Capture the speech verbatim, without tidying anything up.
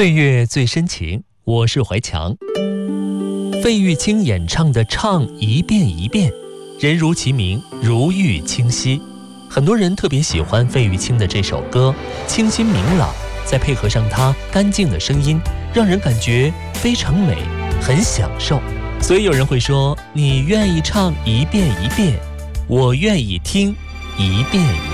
岁月最深情，我是怀强。费玉清演唱的《唱一遍一遍》，人如其名，如玉清晰。很多人特别喜欢费玉清的这首歌，清新明朗，再配合上他干净的声音，让人感觉非常美，很享受。所以有人会说，你愿意唱一遍一遍，我愿意听一遍一遍。